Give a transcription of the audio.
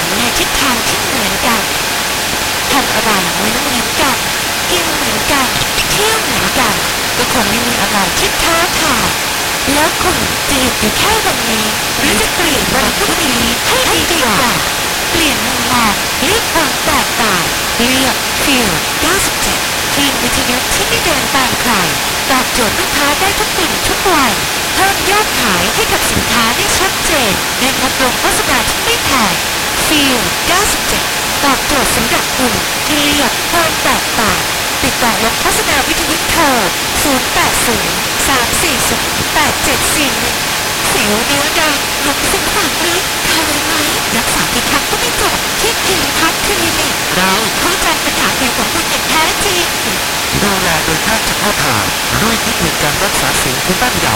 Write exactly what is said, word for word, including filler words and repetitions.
ในทิศทางที่เหมือนกันทำอะไรเหมือนเหมือนกันกินเหมือนกันเที่ยวเหมือนกันก็คงไม่มีอะไรที่ท้าทายแล้วคุณจะหยุดอยู่แค่วันนี้หรือจะเปลี่ยนวันพรุ่งนี้ให้ดีกว่าเปลี่ยนมุมมองเลือกความแตกต่างเลือกฟิลเก้าสิบเจ็ดคลื่นวิทยุที่ไม่เดินตามใครตอบโจทย์ลูกค้าได้ทุกปีทุกวัยเพิ่มยอดขายให้กับสินค้าได้ชัดเจนด้วยงบลงโฆษณาที่ไม่แพงฟิลเก้าสิบเจ็ดตอบโจทย์สำหรับคุณที่เลือกความแตกต่างติดต่อลงโฆษณาวิทยุโทรศูนย์ แปด ศูนย์ สาม สี่ ศูนย์ แปด เจ็ด สี่ หนึ่งสิวเนื้อแดงหลุมสิงฝังลึกเคยไหมรักษากี่ครั้งก็ไม่จบที่คิวพัทคลินิกเราเข้าใจปัญหาผิวของคุณอย่างแท้จริงดูแลโดยแพทย์เฉพาะทางด้วยเทคนิคการรักษาสิวที่แม่นย